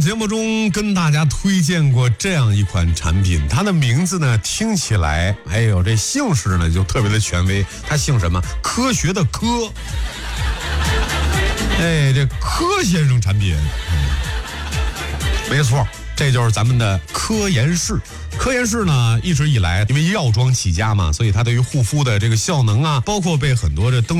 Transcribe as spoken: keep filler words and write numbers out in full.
节目中跟大家推荐过这样一款产品，它的名字呢听起来，哎呦，这姓氏呢就特别的权威，它姓什么？科学的科。哎，这柯先生产品，嗯、没错，这就是咱们的科颜氏。科颜氏呢，一直以来因为药妆起家嘛，所以它对于护肤的这个效能啊，包括被很多的登